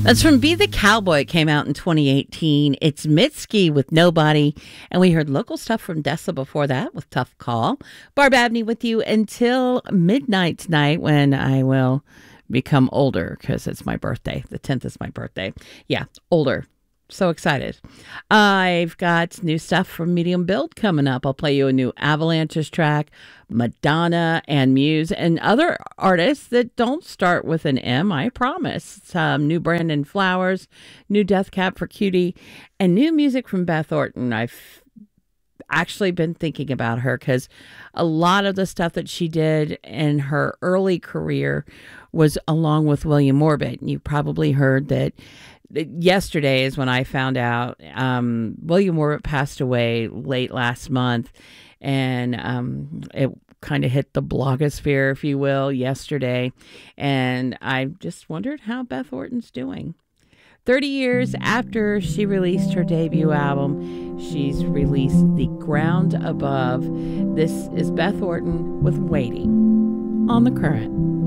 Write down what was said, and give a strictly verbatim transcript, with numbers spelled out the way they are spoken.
That's from Be the Cowboy. It came out in twenty eighteen. It's Mitski with Nobody. And we heard local stuff from Dessa before that with Tough Call. Barb Abney with you until midnight tonight when I will become older because it's my birthday. The tenth is my birthday. Yeah, older. So excited. I've got new stuff from Medium Build coming up. I'll play you a new Avalanches track, Madonna and Muse, and other artists that don't start with an M, I promise. Some new Brandon Flowers, new Death Cab for Cutie, and new music from Beth Orton. I've actually been thinking about her because a lot of the stuff that she did in her early career was along with William Orbit. You probably heard that yesterday is when I found out um, William Orbit passed away late last month, and um, it kind of hit the blogosphere, if you will, yesterday. And I just wondered how Beth Orton's doing. thirty years after she released her debut album, she's released The Ground Above. This is Beth Orton with Waiting on The Current.